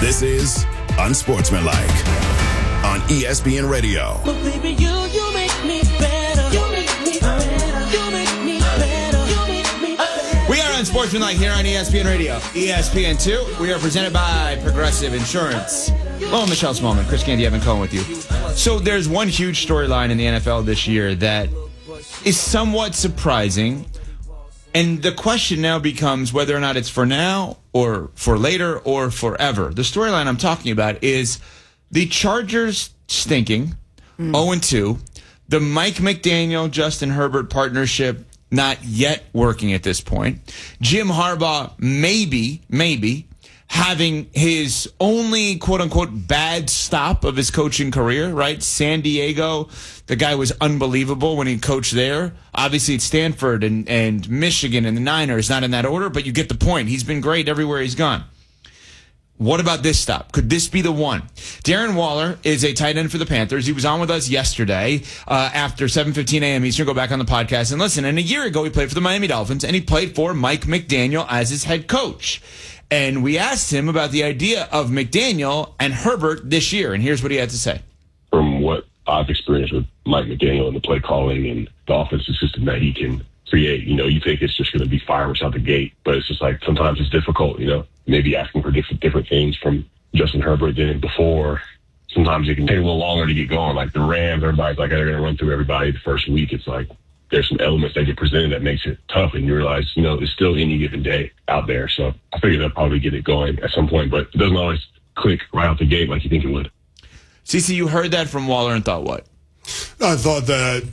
This is Unsportsmanlike on ESPN Radio. But baby, you make me better. You make me better. You make me better. You make me better. We are Unsportsmanlike here on ESPN Radio. ESPN2. We are presented by Progressive Insurance. Hello, Michelle Smallman. Chris Candy, Evan Cohen with you. So there's one huge storyline in the NFL this year that is somewhat surprising. And the question now becomes whether or not it's for now or for later or forever. The storyline I'm talking about is the Chargers stinking, 0-2. The Mike McDaniel, Justin Herbert partnership not yet working at this point. Jim Harbaugh maybe having his only quote-unquote bad stop of his coaching career, right? San Diego, the guy was unbelievable when he coached there. Obviously, it's Stanford and Michigan and the Niners, not in that order, but you get the point. He's been great everywhere he's gone. What about this stop? Could this be the one? Darren Waller is a tight end for the Panthers. He was on with us yesterday after 7:15 a.m. Eastern. Go back on the podcast and listen. And a year ago, he played for the Miami Dolphins, and he played for Mike McDaniel as his head coach. And we asked him about the idea of McDaniel and Herbert this year, and here's what he had to say. From what I've experienced with Mike McDaniel and the play calling and the offensive system that he can create, you think it's just going to be fireworks out the gate, but it's just like sometimes it's difficult, maybe asking for different things from Justin Herbert than before. Sometimes it can take a little longer to get going. Like the Rams, everybody's like, they're going to run through everybody the first week. It's like there's some elements that get presented that makes it tough, and you realize, it's still any given day out there. So I figured they'll probably get it going at some point, but it doesn't always click right out the gate like you think it would. CeCe, you heard that from Waller and thought what? I thought that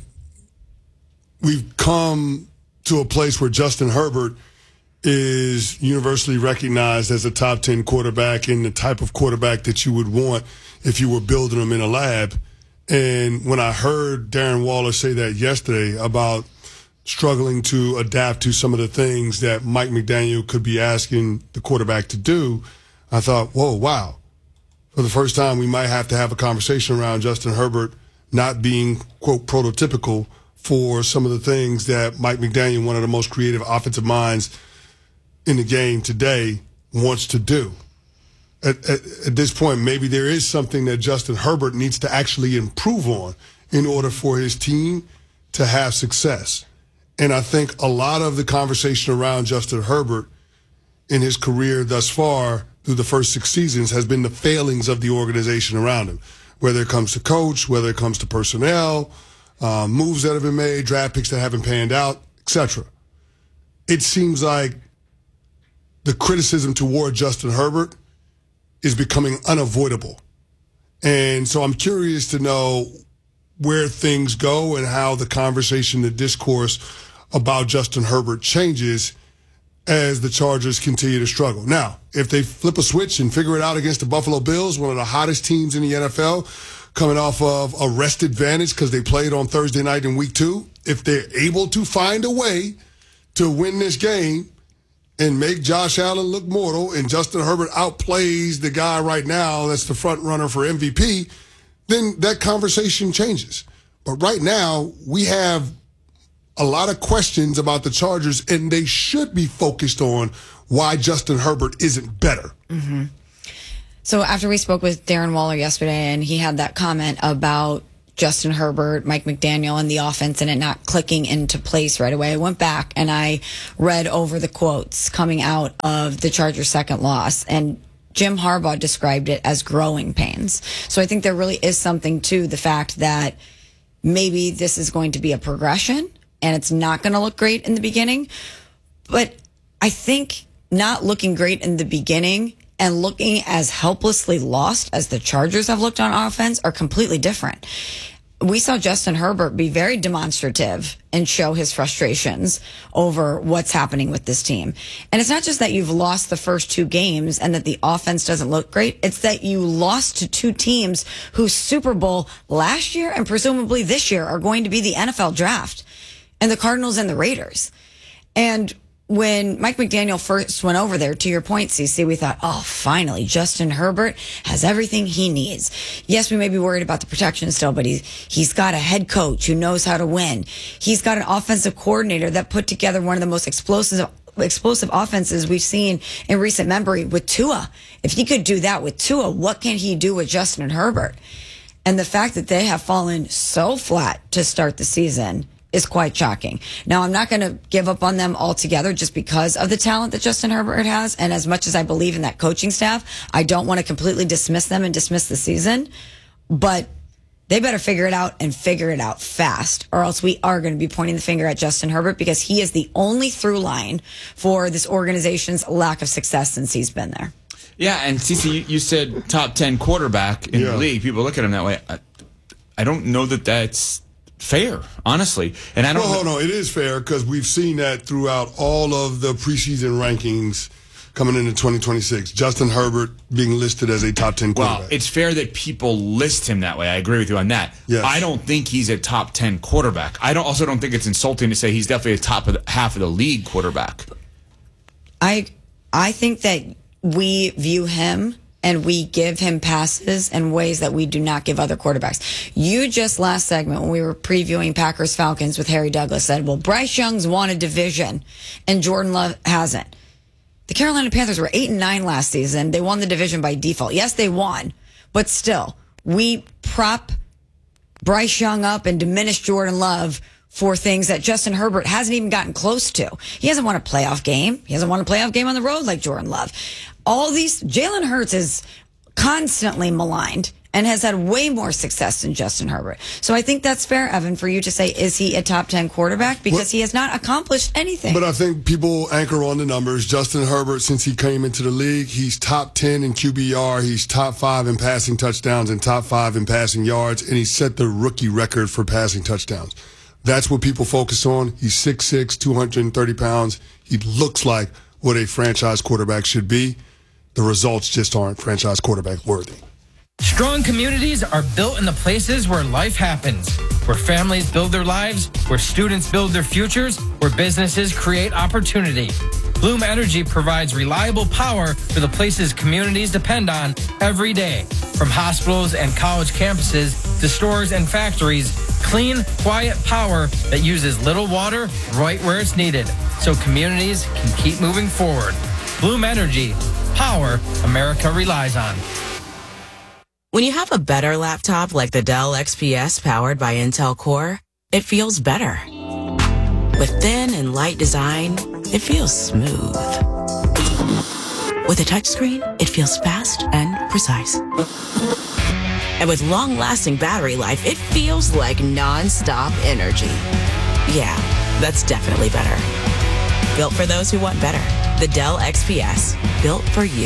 we've come to a place where Justin Herbert is universally recognized as a top 10 quarterback and the type of quarterback that you would want if you were building him in a lab. And when I heard Darren Waller say that yesterday about struggling to adapt to some of the things that Mike McDaniel could be asking the quarterback to do, I thought, whoa, wow. For the first time, we might have to have a conversation around Justin Herbert not being, quote, prototypical for some of the things that Mike McDaniel, one of the most creative offensive minds in the game today, wants to do. At this point, maybe there is something that Justin Herbert needs to actually improve on in order for his team to have success. And I think a lot of the conversation around Justin Herbert in his career thus far through the first 6 seasons has been the failings of the organization around him, whether it comes to coach, whether it comes to personnel, moves that have been made, draft picks that haven't panned out, etc. It seems like the criticism toward Justin Herbert is becoming unavoidable. And so I'm curious to know where things go and how the conversation, the discourse about Justin Herbert changes as the Chargers continue to struggle. Now, if they flip a switch and figure it out against the Buffalo Bills, one of the hottest teams in the NFL, coming off of a rest advantage because they played on Thursday night in week 2, if they're able to find a way to win this game and make Josh Allen look mortal and Justin Herbert outplays the guy right now that's the front runner for MVP, then that conversation changes. But right now, we have a lot of questions about the Chargers, and they should be focused on why Justin Herbert isn't better. Mm-hmm. So after we spoke with Darren Waller yesterday, and he had that comment about Justin Herbert, Mike McDaniel, and the offense and it not clicking into place right away, I went back and I read over the quotes coming out of the Chargers' second loss, and Jim Harbaugh described it as growing pains. So I think there really is something to the fact that maybe this is going to be a progression and it's not going to look great in the beginning. But I think not looking great in the beginning and looking as helplessly lost as the Chargers have looked on offense are completely different. We saw Justin Herbert be very demonstrative and show his frustrations over what's happening with this team. And it's not just that you've lost the first 2 games and that the offense doesn't look great. It's that you lost to 2 teams whose Super Bowl last year and presumably this year are going to be the NFL draft, and the Cardinals and the Raiders. And when Mike McDaniel first went over there, to your point, CeCe, we thought, oh, finally, Justin Herbert has everything he needs. Yes, we may be worried about the protection still, but he's got a head coach who knows how to win. He's got an offensive coordinator that put together one of the most explosive explosive offenses we've seen in recent memory with Tua. If he could do that with Tua, what can he do with Justin Herbert? And the fact that they have fallen so flat to start the season is quite shocking. Now, I'm not going to give up on them altogether just because of the talent that Justin Herbert has. And as much as I believe in that coaching staff, I don't want to completely dismiss them and dismiss the season. But they better figure it out and figure it out fast, or else we are going to be pointing the finger at Justin Herbert because he is the only through line for this organization's lack of success since he's been there. Yeah, and Cece, you said top 10 quarterback in the league. People look at him that way. I don't know that that's fair, honestly. And I don't. Well, hold on. It is fair because we've seen that throughout all of the preseason rankings coming into 2026. Justin Herbert being listed as a top 10 quarterback. Well, it's fair that people list him that way. I agree with you on that. Yes. I don't think he's a top 10 quarterback. I also don't think it's insulting to say he's definitely a top of half of the league quarterback. I think that we view him and we give him passes in ways that we do not give other quarterbacks. You just last segment when we were previewing Packers Falcons with Harry Douglas said, well, Bryce Young's won a division and Jordan Love hasn't. The Carolina Panthers were 8-9 last season. They won the division by default. Yes, they won, but still, we prop Bryce Young up and diminish Jordan Love for things that Justin Herbert hasn't even gotten close to. He hasn't won a playoff game. He hasn't won a playoff game on the road like Jordan Love. All these, Jalen Hurts is constantly maligned and has had way more success than Justin Herbert. So I think that's fair, Evan, for you to say, is he a top 10 quarterback? Because he has not accomplished anything. But I think people anchor on the numbers. Justin Herbert, since he came into the league, he's top 10 in QBR. He's top 5 in passing touchdowns and top 5 in passing yards. And he set the rookie record for passing touchdowns. That's what people focus on. He's 6'6", 230 pounds. He looks like what a franchise quarterback should be. The results just aren't franchise quarterback worthy. Strong communities are built in the places where life happens, where families build their lives, where students build their futures, where businesses create opportunity. Bloom Energy provides reliable power for the places communities depend on every day. From hospitals and college campuses to stores and factories, clean, quiet power that uses little water right where it's needed, so communities can keep moving forward. Bloom Energy, power America relies on. When you have a better laptop like the Dell XPS powered by Intel Core, it feels better. With thin and light design, it feels smooth. With a touchscreen, it feels fast and precise. And with long-lasting battery life, it feels like non-stop energy. Yeah, that's definitely better. Built for those who want better. The Dell XPS, built for you.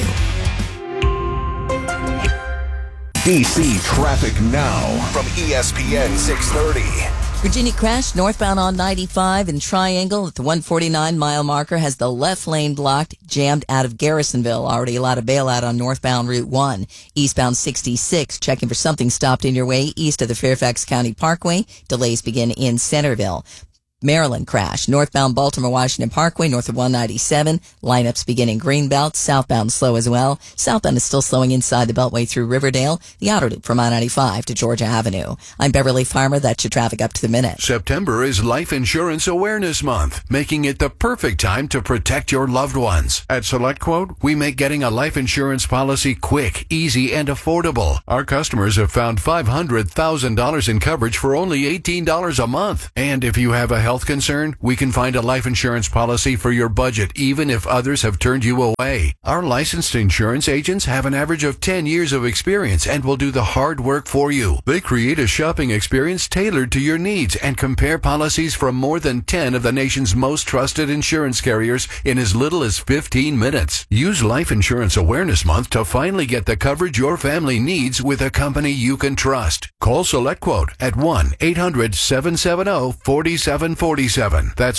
DC traffic now from ESPN 630. Virginia crash northbound on 95 in Triangle at the 149-mile marker has the left lane blocked, jammed out of Garrisonville. Already allowed a bailout on northbound Route 1. Eastbound 66, checking for something stopped in your way east of the Fairfax County Parkway. Delays begin in Centerville. Maryland crash. Northbound Baltimore-Washington Parkway, north of 197. Lineups begin in Greenbelt. Southbound slow as well. Southbound is still slowing inside the Beltway through Riverdale. The outer loop from I-95 to Georgia Avenue. I'm Beverly Farmer. That's your traffic up to the minute. September is Life Insurance Awareness Month, making it the perfect time to protect your loved ones. At SelectQuote, we make getting a life insurance policy quick, easy, and affordable. Our customers have found $500,000 in coverage for only $18 a month. And if you have a health concern, we can find a life insurance policy for your budget, even if others have turned you away. Our licensed insurance agents have an average of 10 years of experience and will do the hard work for you. They create a shopping experience tailored to your needs and compare policies from more than 10 of the nation's most trusted insurance carriers in as little as 15 minutes. Use Life Insurance Awareness Month to finally get the coverage your family needs with a company you can trust. Call SelectQuote at 1-800-770-4747. That's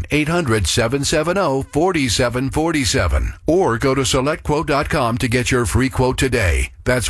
1-800-770-4747. Or go to SelectQuote.com to get your free quote today. That's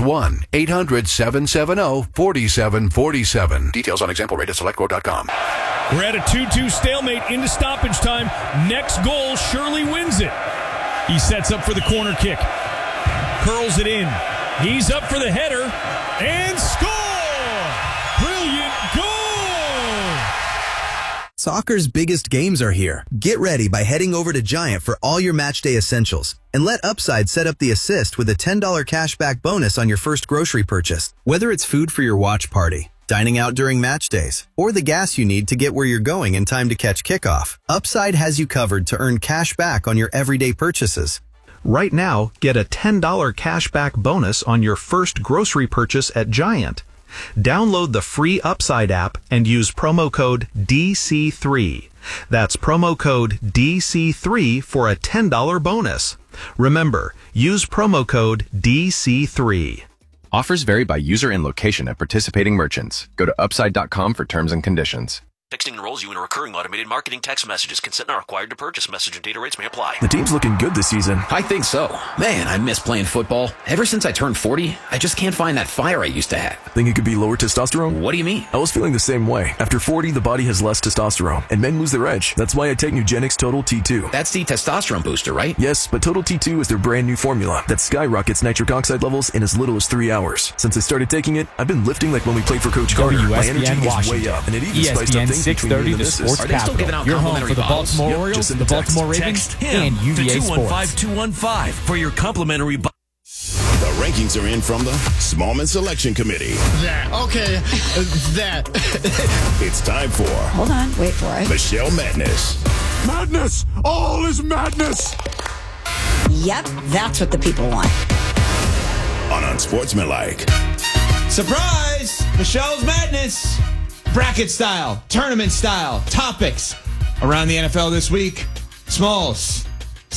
1-800-770-4747. Details on example rate at SelectQuote.com. We're at a 2-2 stalemate into stoppage time. Next goal, Shirley wins it. He sets up for the corner kick. Curls it in. He's up for the header. And score! Brilliant goal! Soccer's biggest games are here. Get ready by heading over to Giant for all your matchday essentials. And let Upside set up the assist with a $10 cashback bonus on your first grocery purchase. Whether it's food for your watch party, dining out during match days, or the gas you need to get where you're going in time to catch kickoff, Upside has you covered to earn cash back on your everyday purchases. Right now, get a $10 cashback bonus on your first grocery purchase at Giant. Download the free Upside app and use promo code DC3. That's promo code DC3 for a $10 bonus. Remember, use promo code DC3. Offers vary by user and location at participating merchants. Go to upside.com for terms and conditions. Texting enrolls you in recurring automated marketing text messages. Consent not required to purchase. Message and data rates may apply. The team's looking good this season. I think so. Man, I miss playing football. Ever since I turned 40, I just can't find that fire I used to have. Think it could be lower testosterone? What do you mean? I was feeling the same way. After 40, the body has less testosterone, and men lose their edge. That's why I take Nugenix Total T2. That's the testosterone booster, right? Yes, but Total T2 is their brand new formula that skyrockets nitric oxide levels in as little as 3 hours. Since I started taking it, I've been lifting like when we played for Coach Carter. My energy is way up, and it even spiced up things between me and the Sports Capital. Your home for the Baltimore Orioles, the Baltimore Ravens, and UVA Sports. 215 for your complimentary. The rankings are in from the Smallman Selection Committee. That. It's time for. Hold on, wait for it. Michelle Madness. Madness! All is madness! Yep, that's what the people want. On Unsportsmanlike. Surprise! Michelle's Madness. Bracket style, tournament style, topics around the NFL this week. Smalls,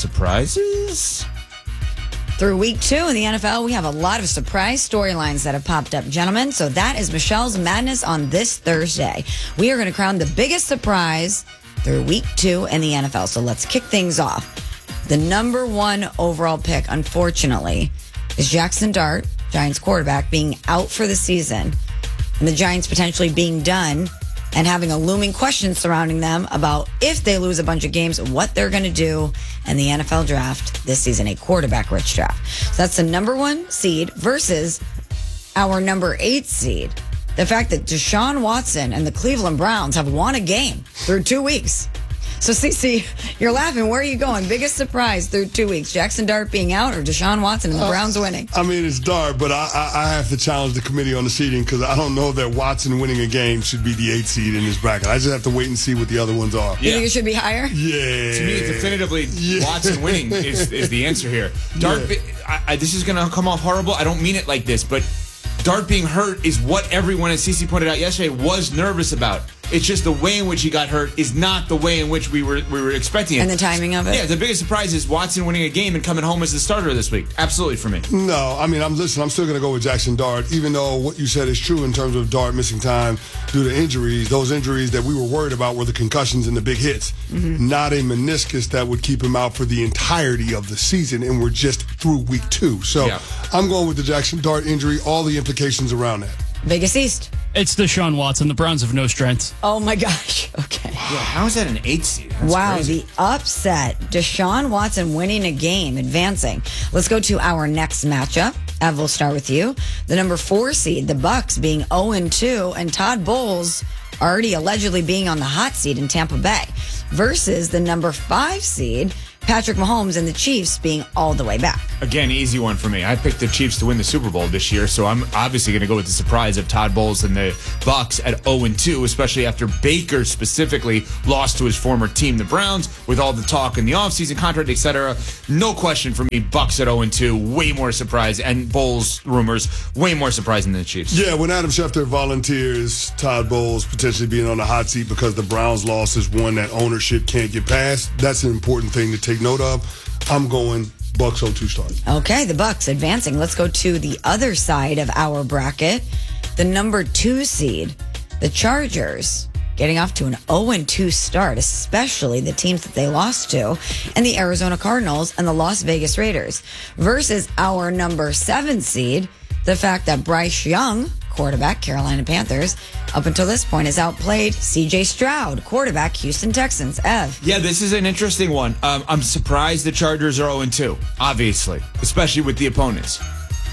surprises? Through week 2 in the NFL, we have a lot of surprise storylines that have popped up, gentlemen. So that is Michelle's Madness on this Thursday. We are going to crown the biggest surprise through week 2 in the NFL. So let's kick things off. The number 1 overall pick, unfortunately, is Jackson Dart, Giants quarterback, being out for the season. And the Giants potentially being done and having a looming question surrounding them about if they lose a bunch of games, what they're going to do in the NFL draft this season, a quarterback-rich draft. So that's the number 1 seed versus our number 8 seed. The fact that Deshaun Watson and the Cleveland Browns have won a game through 2 weeks. So, CeCe, you're laughing. Where are you going? Biggest surprise through 2 weeks. Jackson Dart being out or Deshaun Watson and the Browns winning? I mean, it's Dart, but I have to challenge the committee on the seeding because I don't know that Watson winning a game should be the 8th seed in this bracket. I just have to wait and see what the other ones are. You think it should be higher? Yeah. To me, definitively, Watson winning is the answer here. Dart, this is going to come off horrible. I don't mean it like this, but Dart being hurt is what everyone, as CeCe pointed out yesterday, was nervous about. It's just the way in which he got hurt is not the way in which we were expecting it. And the timing of it? Yeah, the biggest surprise is Watson winning a game and coming home as the starter this week. Absolutely for me. No, I mean, I'm still going to go with Jackson Dart, even though what you said is true in terms of Dart missing time due to injuries. Those injuries that we were worried about were the concussions and the big hits, not a meniscus that would keep him out for the entirety of the season, and we're just through week 2. So I'm going with the Jackson Dart injury, all the implications around that. Biggest East. It's Deshaun Watson. The Browns have no strengths. Oh, my gosh. Okay. Yeah, how is that an 8th seed? That's crazy. The upset. Deshaun Watson winning a game, advancing. Let's go to our next matchup. Ev, we'll start with you. The number 4 seed, the Bucks, being 0-2, and Todd Bowles already allegedly being on the hot seat in Tampa Bay, versus the number 5 seed, Patrick Mahomes, and the Chiefs being all the way back. Again, easy one for me. I picked the Chiefs to win the Super Bowl this year, so I'm obviously going to go with the surprise of Todd Bowles and the Bucks at 0-2, especially after Baker specifically lost to his former team, the Browns, with all the talk in the offseason, contract, etc. No question for me, Bucks at 0-2, way more surprise, and Bowles rumors, way more surprising than the Chiefs. Yeah, when Adam Schefter volunteers Todd Bowles potentially being on the hot seat because the Browns loss is one that ownership can't get past, that's an important thing to take note of. I'm going Bucks 0-2 start. Okay, the Bucks advancing. Let's go to the other side of our bracket. The number 2 seed, the Chargers, getting off to an 0-2 start, especially the teams that they lost to, and the Arizona Cardinals and the Las Vegas Raiders, versus our number 7 seed, the fact that Bryce Young, quarterback, Carolina Panthers, up until this point has outplayed C.J. Stroud, quarterback, Houston Texans. Ev. Yeah, this is an interesting one. I'm surprised the Chargers are 0-2, obviously, especially with the opponents.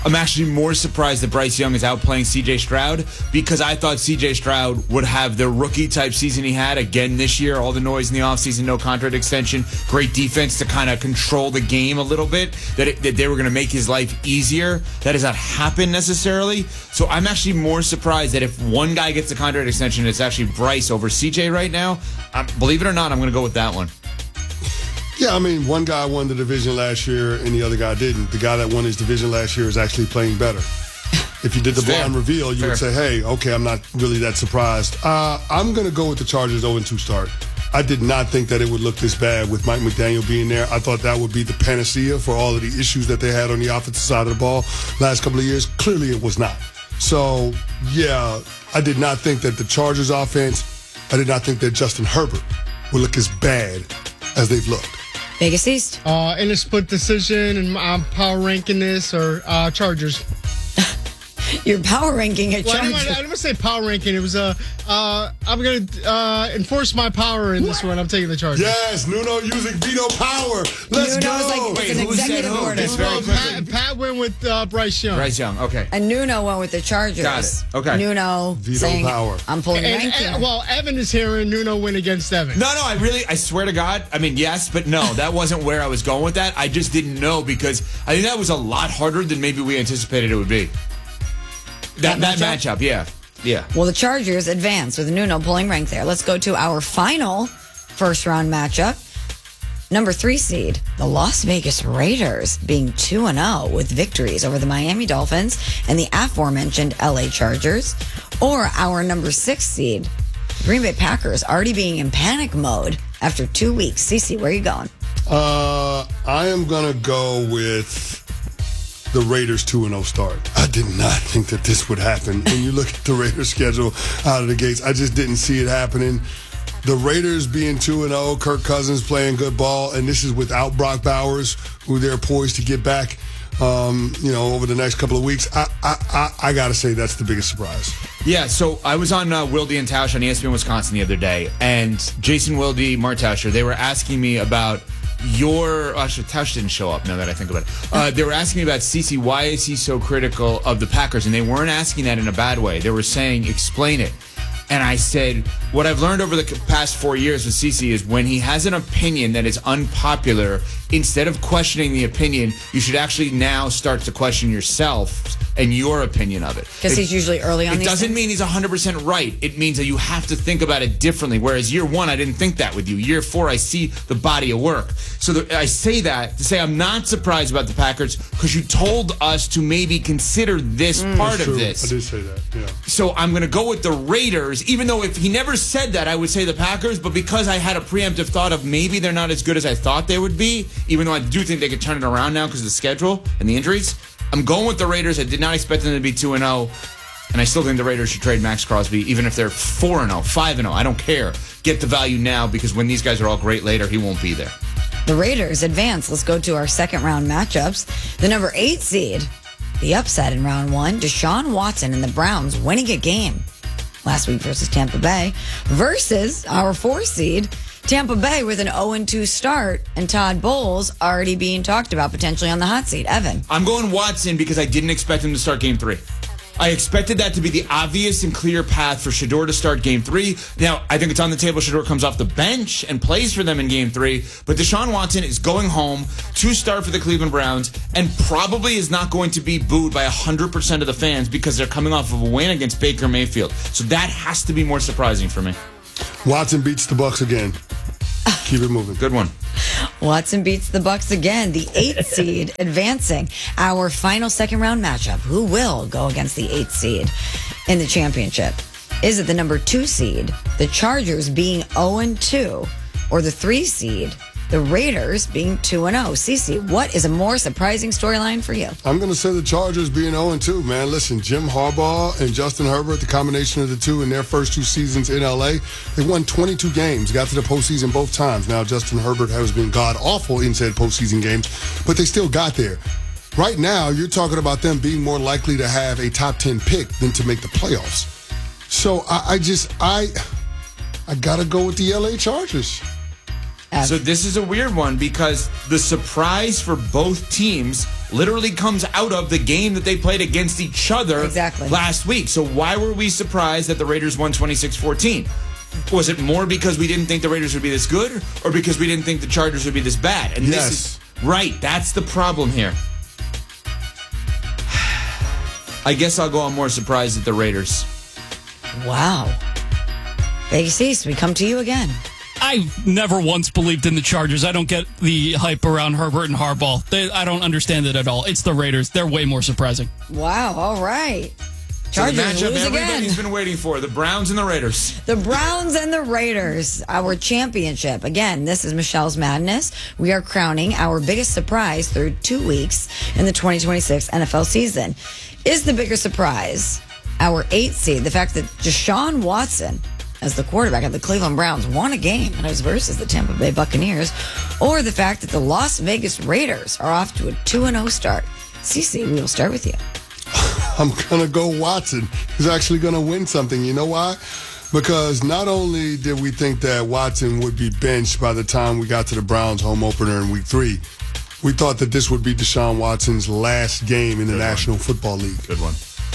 I'm actually more surprised that Bryce Young is outplaying C.J. Stroud because I thought C.J. Stroud would have the rookie-type season he had again this year. All the noise in the offseason, no contract extension, great defense to kind of control the game a little bit, that they were going to make his life easier. That has not happened necessarily. So I'm actually more surprised that if one guy gets a contract extension, it's actually Bryce over C.J. right now. Believe it or not, I'm going to go with that one. Yeah, I mean, one guy won the division last year and the other guy didn't. The guy that won his division last year is actually playing better. If you did the blind reveal, you would say, hey, okay, I'm not really that surprised. I'm going to go with the Chargers 0-2 start. I did not think that it would look this bad with Mike McDaniel being there. I thought that would be the panacea for all of the issues that they had on the offensive side of the ball last couple of years. Clearly it was not. So, yeah, I did not think that the Chargers offense, I did not think that Justin Herbert would look as bad as they've looked. Vegas East. In a split decision, and I'm power ranking this, or Chargers. You're power ranking at Chargers. Chargers. I didn't want to say power ranking. It was I'm going to enforce my power in this one. I'm taking the Chargers. Yes, Nuno using veto power. Let's go. Like, it's an executive order. Pat went with Bryce Young. Bryce Young, okay. And Nuno went with the Chargers. Got it. Okay. Nuno veto saying, power. I'm pulling rank here. Well, Evan is here, and Nuno went against Evan. No, I swear to God, I mean, yes, but no, that wasn't where I was going with that. I just didn't know because I think that was a lot harder than maybe we anticipated it would be. That matchup, yeah. Well, the Chargers advance with Nuno pulling rank there. Let's go to our final first-round matchup. Number 3 seed, the Las Vegas Raiders, being 2-0 with victories over the Miami Dolphins and the aforementioned LA Chargers. Or our number 6 seed, Green Bay Packers, already being in panic mode after 2 weeks. CeCe, where are you going? I am going to go with the Raiders 2-0 start. I did not think that this would happen. When you look at the Raiders schedule out of the gates, I just didn't see it happening. The Raiders being 2-0, Kirk Cousins playing good ball, and this is without Brock Bowers, who they're poised to get back, over the next couple of weeks. I got to say that's the biggest surprise. Yeah, so I was on Wilde and Tausch on ESPN Wisconsin the other day, and Jason Wilde, Mark Tauscher, they were asking me about actually, Tausch didn't show up now that I think about it. They were asking me about CeCe, why is he so critical of the Packers? And they weren't asking that in a bad way. They were saying, explain it. And I said, what I've learned over the past 4 years with CeCe is when he has an opinion that is unpopular, instead of questioning the opinion, you should actually now start to question yourself and your opinion of it. Because he's usually early on these It doesn't things. mean he's 100% right. It means that you have to think about it differently. Whereas year 1, I didn't think that with you. Year 4, I see the body of work. So I say that to say I'm not surprised about the Packers because you told us to maybe consider this part of this. I did say that, yeah. So I'm going to go with the Raiders, even though if he never said that, I would say the Packers. But because I had a preemptive thought of maybe they're not as good as I thought they would be, even though I do think they could turn it around now because of the schedule and the injuries, I'm going with the Raiders. I did not expect them to be 2-0. And I still think the Raiders should trade Max Crosby, even if they're 4-0, 5-0. I don't care. Get the value now because when these guys are all great later, he won't be there. The Raiders advance. Let's go to our second round matchups. The number 8 seed, the upset in round 1, Deshaun Watson and the Browns winning a game last week versus Tampa Bay, versus our 4 seed, Tampa Bay with an 0-2 start, and Todd Bowles already being talked about potentially on the hot seat. Evan. I'm going Watson because I didn't expect him to start game 3. I expected that to be the obvious and clear path for Shedeur to start game 3. Now, I think it's on the table. Shedeur comes off the bench and plays for them in game 3. But Deshaun Watson is going home to start for the Cleveland Browns and probably is not going to be booed by 100% of the fans because they're coming off of a win against Baker Mayfield. So that has to be more surprising for me. Watson beats the Bucs again. Keep it moving. Good one. Watson beats the Bucs again. The 8th seed advancing. Our final second round matchup. Who will go against the 8th seed in the championship? Is it the number 2 seed, the Chargers being 0-2, or the 3 seed, the Raiders being 2-0? CeCe, what is a more surprising storyline for you? I'm going to say the Chargers being 0-2, man. Listen, Jim Harbaugh and Justin Herbert, the combination of the two in their first 2 seasons in L.A., they won 22 games, got to the postseason both times. Now, Justin Herbert has been god-awful in said postseason games, but they still got there. Right now, you're talking about them being more likely to have a top 10 pick than to make the playoffs. So I got to go with the L.A. Chargers. So this is a weird one because the surprise for both teams literally comes out of the game that they played against each other last week. So why were we surprised that the Raiders won 26-14? Was it more because we didn't think the Raiders would be this good, or because we didn't think the Chargers would be this bad? And this is right. That's the problem here. I guess I'll go on more surprised at the Raiders. Wow. Big Cease, we come to you again. I never once believed in the Chargers. I don't get the hype around Herbert and Harbaugh. I don't understand it at all. It's the Raiders. They're way more surprising. Wow. All right. Chargers so the matchup lose everybody's again. been waiting for, the Browns and the Raiders. The Browns and the Raiders, our championship. Again, this is Michelle's Madness. We are crowning our biggest surprise through 2 weeks in the 2026 NFL season. Is the bigger surprise our 8th seed, the fact that Deshaun Watson, as the quarterback of the Cleveland Browns, won a game, and it was versus the Tampa Bay Buccaneers, or the fact that the Las Vegas Raiders are off to a 2-0 start? Cece, we will start with you. I'm going to go Watson. He's actually going to win something. You know why? Because not only did we think that Watson would be benched by the time we got to the Browns home opener in week 3, we thought that this would be Deshaun Watson's last game in the National Football League. Good one.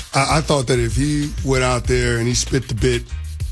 I thought that if he went out there and he spit the bit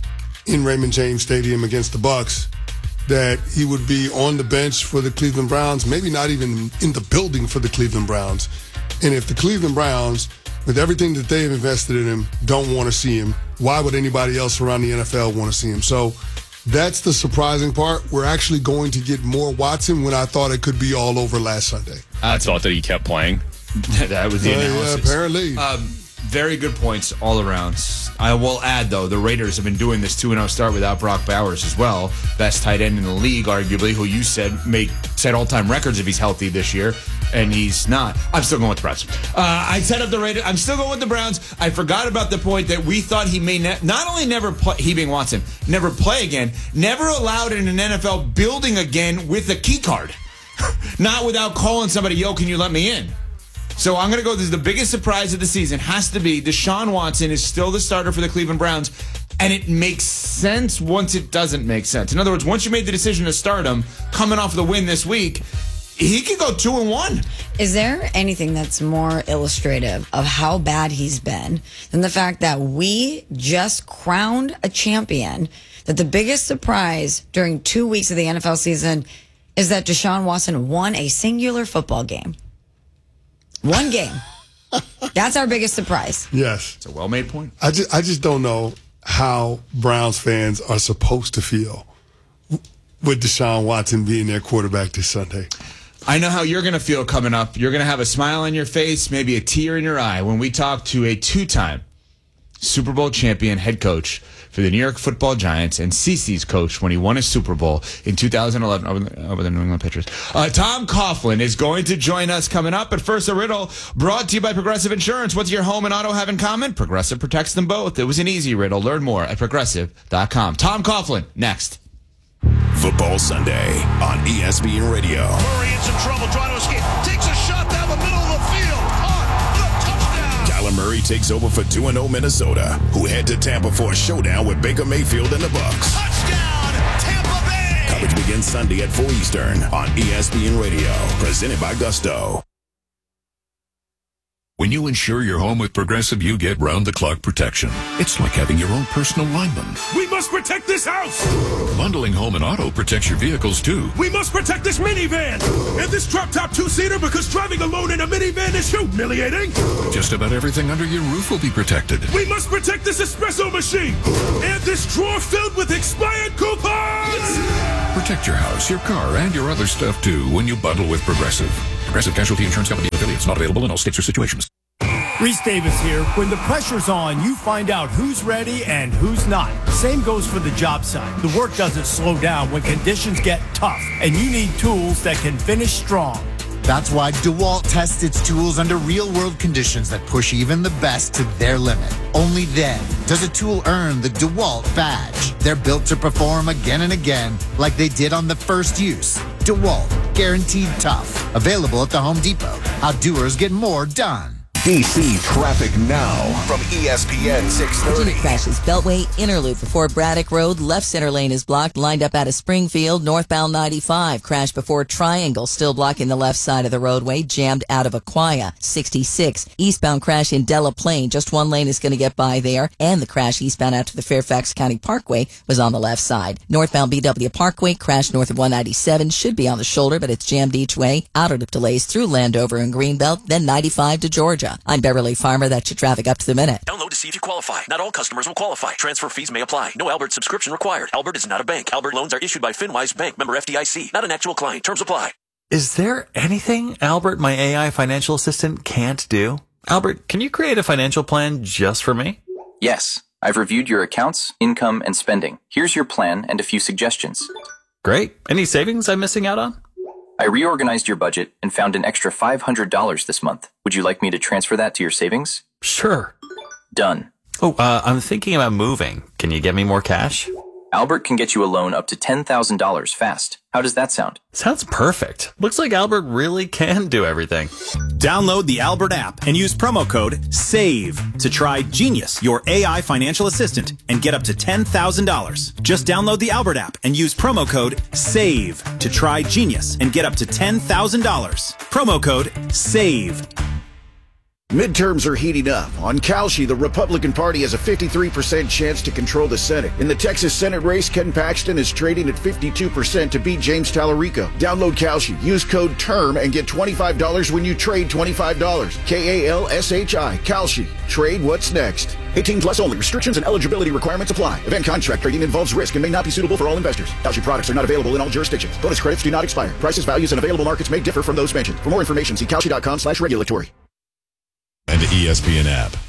in Raymond James Stadium against the Bucs, that he would be on the bench for the Cleveland Browns, maybe not even in the building for the Cleveland Browns. And if the Cleveland Browns, with everything that they have invested in him, don't want to see him, why would anybody else around the NFL want to see him? So that's the surprising part. We're actually going to get more Watson when I thought it could be all over last Sunday. I thought that he kept playing. That was the analysis. Yeah, apparently. Very good points all around. I will add, though, the Raiders have been doing this 2-0 start without Brock Bowers as well. Best tight end in the league, arguably, who you said set all-time records if he's healthy this year, and he's not. I'm still going with the Browns. I set up the Raiders. I'm still going with the Browns. I forgot about the point that we thought he may not only never play, he being Watson, never play again, never allowed in an NFL building again with a key card. Not without calling somebody, yo, can you let me in? So I'm going to go, this is the biggest surprise of the season, has to be Deshaun Watson is still the starter for the Cleveland Browns, and it makes sense once it doesn't make sense. In other words, once you made the decision to start him, coming off the win this week, he could go 2-1. Is there anything that's more illustrative of how bad he's been than the fact that we just crowned a champion, that the biggest surprise during 2 weeks of the NFL season is that Deshaun Watson won a singular football game? One game. That's our biggest surprise. Yes. It's a well-made point. I just don't know how Browns fans are supposed to feel with Deshaun Watson being their quarterback this Sunday. I know how you're going to feel coming up. You're going to have a smile on your face, maybe a tear in your eye when we talk to a 2-time Super Bowl champion head coach for the New York Football Giants and CeCe's coach when he won a Super Bowl in 2011 over the New England Patriots. Tom Coughlin is going to join us coming up. But first, a riddle brought to you by Progressive Insurance. What's your home and auto have in common? Progressive protects them both. It was an easy riddle. Learn more at Progressive.com. Tom Coughlin, next. Football Sunday on ESPN Radio. Murray in some trouble trying to escape. Takes a shot down the middle of the field. Kyler Murray takes over for 2-0 Minnesota, who head to Tampa for a showdown with Baker Mayfield and the Bucs. Touchdown, Tampa Bay! Coverage begins Sunday at 4 Eastern on ESPN Radio, presented by Gusto. When you insure your home with Progressive, you get round-the-clock protection. It's like having your own personal lineman. We must protect this house! Bundling home and auto protects your vehicles, too. We must protect this minivan! And this drop-top two-seater, because driving alone in a minivan is humiliating! Just about everything under your roof will be protected. We must protect this espresso machine! And this drawer filled with expired coupons! Protect your house, your car, and your other stuff, too, when you bundle with Progressive. Progressive Casualty Insurance Company affiliates, not available in all states or situations. Reese Davis here. When the pressure's on, you find out who's ready and who's not. Same goes for the job site. The work doesn't slow down when conditions get tough, and you need tools that can finish strong. That's why DeWalt tests its tools under real-world conditions that push even the best to their limit. Only then does a tool earn the DeWalt badge. They're built to perform again and again, like they did on the first use. DeWalt, guaranteed tough. Available at the Home Depot. How doers get more done. DC traffic now from ESPN 630. Virginia crashes Beltway inner loop before Braddock Road. Left center lane is blocked. Lined up out of Springfield. Northbound 95. Crash before Triangle. Still blocking the left side of the roadway. Jammed out of Aquia. 66. Eastbound crash in Della Plain. Just one lane is going to get by there. And the crash eastbound out to the Fairfax County Parkway was on the left side. Northbound BW Parkway. Crash north of 197. Should be on the shoulder, but it's jammed each way. Outer loop delays through Landover and Greenbelt. Then 95 to Georgia. I'm Beverly Farmer. That's your traffic up to the minute. Download to see if you qualify. Not all customers will qualify. Transfer fees may apply. No Albert subscription required. Albert is not a bank. Albert loans are issued by FinWise Bank, member FDIC. Not an actual client. Terms apply. Is there anything Albert, my AI financial assistant, can't do? Albert, can you create a financial plan just for me? Yes. I've reviewed your accounts, income, and spending. Here's your plan and a few suggestions. Great. Any savings I'm missing out on? I reorganized your budget and found an extra $500 this month. Would you like me to transfer that to your savings? Sure. Done. Oh, I'm thinking about moving. Can you get me more cash? Albert can get you a loan up to $10,000 fast. How does that sound? Sounds perfect. Looks like Albert really can do everything. Download the Albert app and use promo code SAVE to try Genius, your AI financial assistant, and get up to $10,000. Just download the Albert app and use promo code SAVE to try Genius and get up to $10,000. Promo code SAVE. Midterms are heating up. On Kalshi, the Republican Party has a 53% chance to control the Senate. In the Texas Senate race, Ken Paxton is trading at 52% to beat James Tallarico. Download Kalshi, use code TERM, and get $25 when you trade $25. KALSHI, Kalshi. Trade what's next. 18 plus only. Restrictions and eligibility requirements apply. Event contract trading involves risk and may not be suitable for all investors. Kalshi products are not available in all jurisdictions. Bonus credits do not expire. Prices, values, and available markets may differ from those mentioned. For more information, see kalshi.com/regulatory. And the ESPN app.